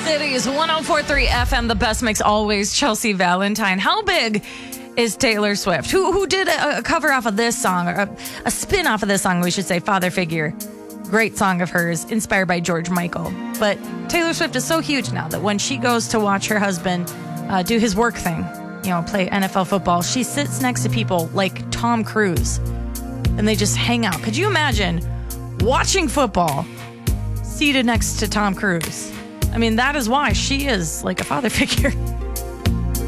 Cities 104.3 FM, the best mix always. Chelsea Valentine. How big is Taylor Swift? Who did a cover off of this song, or a spin off of this song, we should say, Father Figure. Great song of hers, inspired by George Michael. But Taylor Swift is so huge now that when she goes to watch her husband do his work thing, play NFL football, she sits next to people like Tom Cruise, and they just hang out. Could you imagine watching football seated next to Tom Cruise? I mean, that is why she is like a father figure.